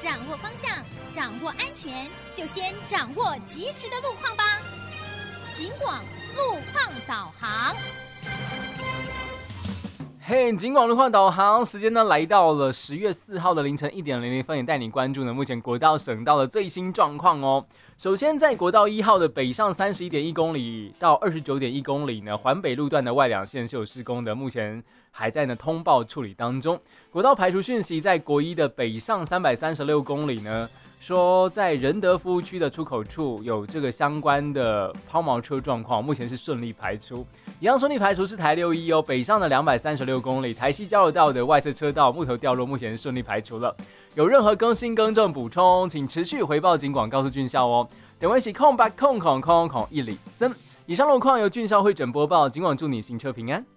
掌握方向，掌握安全，就先掌握及时的路况吧。警广路况导航。 嘿，警广路况导航时间呢，来到了10月4号的凌晨1点00分，也带你关注呢目前国道省道的最新状况哦。首先，在国道1号的北上31.1公里到29.1公里呢，环北路段的外两线是有施工的，目前还在呢通报处理当中。国道排除讯息，在国一的北上336公里呢，说在仁德服务区的出口处有这个相关的抛锚车状况，目前是顺利排除。一样顺利排除是台61哦，北上的236公里，台西交流道的外侧车道木头掉落，目前顺利排除了。有任何更新更正补充，请持续回报警广告诉军校哦。等会是空103。以上路况由军校会诊播报，警广祝你行车平安。